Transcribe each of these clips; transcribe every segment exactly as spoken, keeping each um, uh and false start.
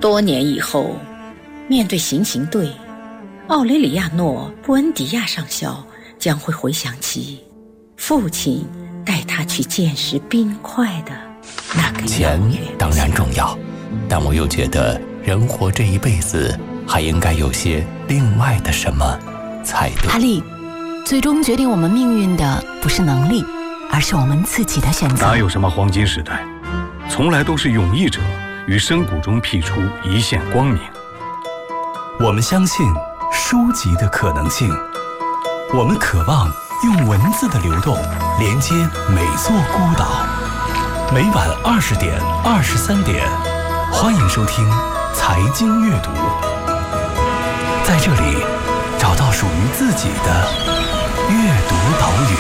多年以后，面对行刑队，奥雷里亚诺·布恩迪亚上校将会回想起父亲带他去见识冰块的那个钱当然重要，但我又觉得人活这一辈子还应该有些另外的什么才对。 哈利，最终决定我们命运的不是能力，而是我们自己的选择。 哪有什么黄金时代，从来都是勇毅者于深谷中辟出一线光明。 我们相信书籍的可能性，我们渴望用文字的流动连接每座孤岛。每晚二十点、二十三点，欢迎收听财经阅读，在这里找到属于自己的阅读岛屿。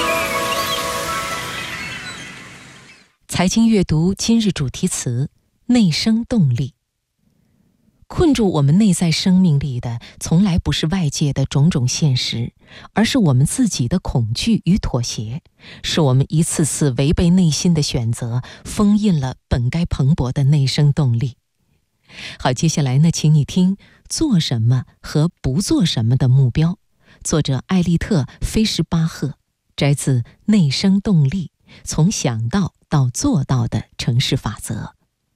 财经阅读今日主题词：内生动力。困住我们内在生命力的，从来不是外界的种种现实，而是我们自己的恐惧与妥协，是我们一次次违背内心的选择，封印了本该蓬勃的内生动力。好，接下来呢，请你听做什么和不做什么的目标，作者艾利特·菲什巴赫，摘自《内生动力：从想到到做到的城市法则》。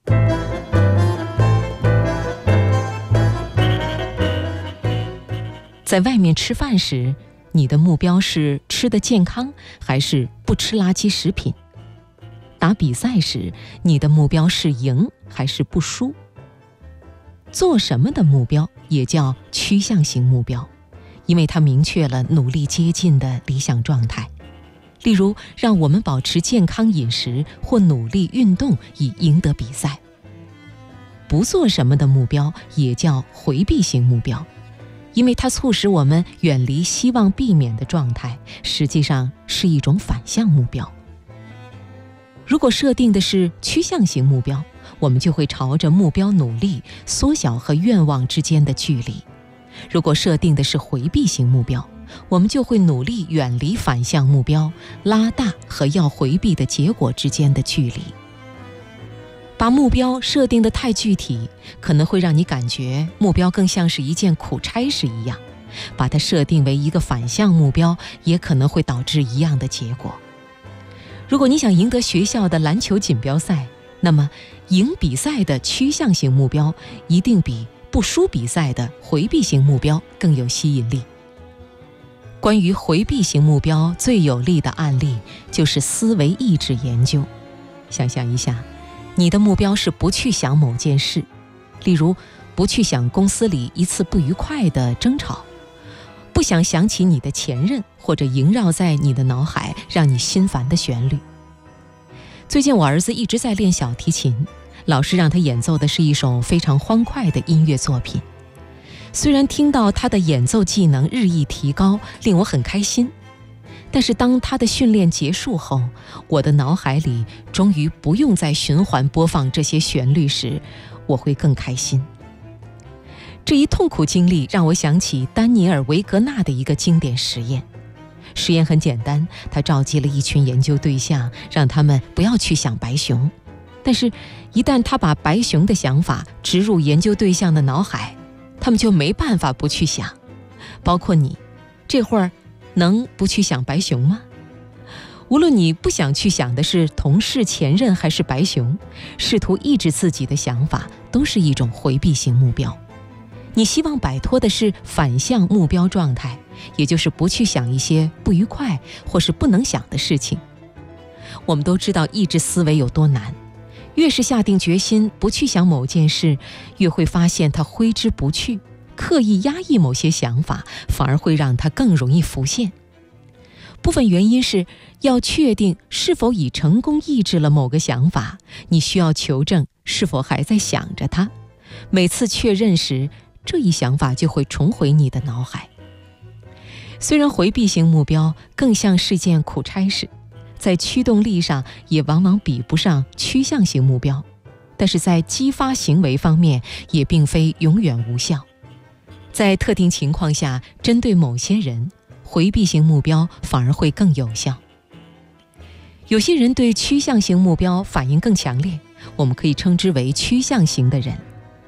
在外面吃饭时，你的目标是吃得健康，还是不吃垃圾食品？打比赛时，你的目标是赢，还是不输？做什么的目标也叫趋向型目标，因为它明确了努力接近的理想状态。例如，让我们保持健康饮食，或努力运动以赢得比赛。不做什么的目标也叫回避型目标，因为它促使我们远离希望避免的状态，实际上是一种反向目标。如果设定的是趋向型目标，我们就会朝着目标努力，缩小和愿望之间的距离；如果设定的是回避型目标，我们就会努力远离反向目标，拉大和要回避的结果之间的距离。把目标设定得太具体，可能会让你感觉目标更像是一件苦差事一样；把它设定为一个反向目标，也可能会导致一样的结果。如果你想赢得学校的篮球锦标赛，那么赢比赛的趋向型目标一定比不输比赛的回避型目标更有吸引力。关于回避型目标最有力的案例就是思维意志研究。想象一下，你的目标是不去想某件事，例如不去想公司里一次不愉快的争吵，不想想起你的前任，或者萦绕在你的脑海让你心烦的旋律。最近我儿子一直在练小提琴，老师让他演奏的是一首非常欢快的音乐作品。虽然听到他的演奏技能日益提高，令我很开心，但是当他的训练结束后，我的脑海里终于不用再循环播放这些旋律时，我会更开心。这一痛苦经历让我想起丹尼尔·维格纳的一个经典实验。实验很简单，他召集了一群研究对象，让他们不要去想白熊。但是一旦他把白熊的想法植入研究对象的脑海，他们就没办法不去想。包括你，这会儿能不去想白熊吗？无论你不想去想的是同事、前任还是白熊，试图抑制自己的想法都是一种回避型目标。你希望摆脱的是反向目标状态，也就是不去想一些不愉快或是不能想的事情。我们都知道抑制思维有多难，越是下定决心不去想某件事，越会发现它挥之不去。刻意压抑某些想法，反而会让它更容易浮现。部分原因是要确定是否已成功抑制了某个想法，你需要求证是否还在想着它。每次确认时，这一想法就会重回你的脑海。虽然回避型目标更像是件苦差事，在驱动力上也往往比不上趋向型目标，但是在激发行为方面也并非永远无效。在特定情况下，针对某些人，回避型目标反而会更有效。有些人对趋向型目标反应更强烈，我们可以称之为趋向型的人。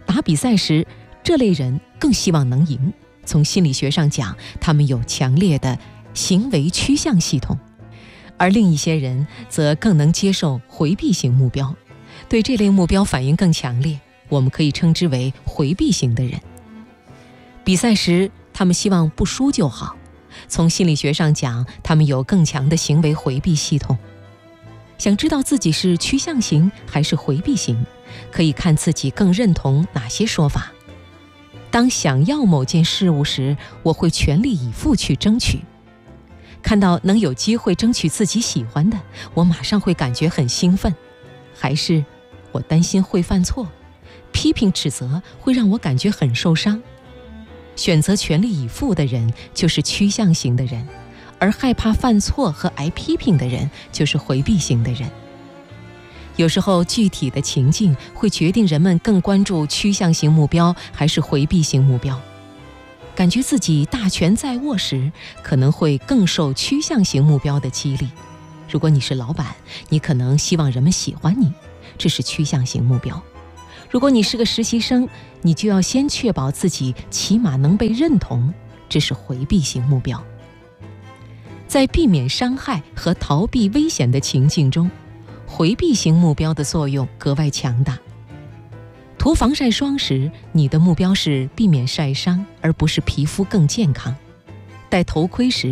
打比赛时，这类人更希望能赢。从心理学上讲，他们有强烈的行为趋向系统，而另一些人则更能接受回避型目标，对这类目标反应更强烈，我们可以称之为回避型的人。比赛时，他们希望不输就好。从心理学上讲，他们有更强的行为回避系统。想知道自己是趋向型还是回避型，可以看自己更认同哪些说法。当想要某件事物时，我会全力以赴去争取。看到能有机会争取自己喜欢的，我马上会感觉很兴奋。还是我担心会犯错，批评指责会让我感觉很受伤。选择全力以赴的人就是趋向型的人，而害怕犯错和挨批评的人就是回避型的人。有时候具体的情境会决定人们更关注趋向型目标还是回避型目标。感觉自己大权在握时，可能会更受趋向型目标的激励。如果你是老板，你可能希望人们喜欢你，这是趋向型目标。如果你是个实习生，你就要先确保自己起码能被认同，这是回避型目标。在避免伤害和逃避危险的情境中，回避型目标的作用格外强大。涂防晒霜时，你的目标是避免晒伤，而不是皮肤更健康。戴头盔时，